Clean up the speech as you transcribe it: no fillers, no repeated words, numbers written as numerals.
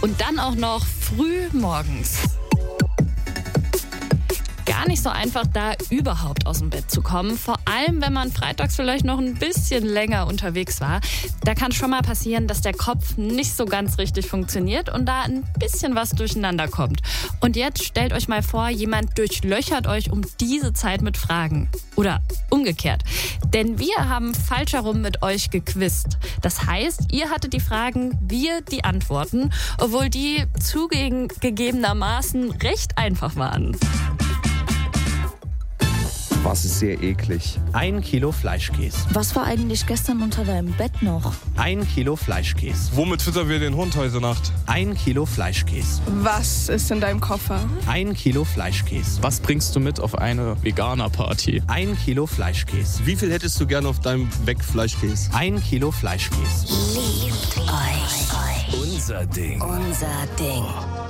Und dann auch noch früh morgens. Gar nicht so einfach, da überhaupt aus dem Bett zu kommen. Vor allem, wenn man freitags vielleicht noch ein bisschen länger unterwegs war. Da kann schon mal passieren, dass der Kopf nicht so ganz richtig funktioniert und da ein bisschen was durcheinander kommt. Und jetzt stellt euch mal vor, jemand durchlöchert euch um diese Zeit mit Fragen. Oder umgekehrt. Denn wir haben falsch herum mit euch gequizt. Das heißt, ihr hattet die Fragen, wir die Antworten, obwohl die zugegebenermaßen recht einfach waren. Was ist sehr eklig. 1 Kilo Fleischkäse. Was war eigentlich gestern unter deinem Bett noch? 1 Kilo Fleischkäse. Womit füttern wir den Hund heute Nacht? 1 Kilo Fleischkäse. Was ist in deinem Koffer? 1 Kilo Fleischkäse. Was bringst du mit auf eine Veganer-Party? 1 Kilo Fleischkäse. Wie viel hättest du gern auf deinem Wegfleischkäse? 1 Kilo Fleischkäse. Liebt euch. Unser Ding. Unser Ding.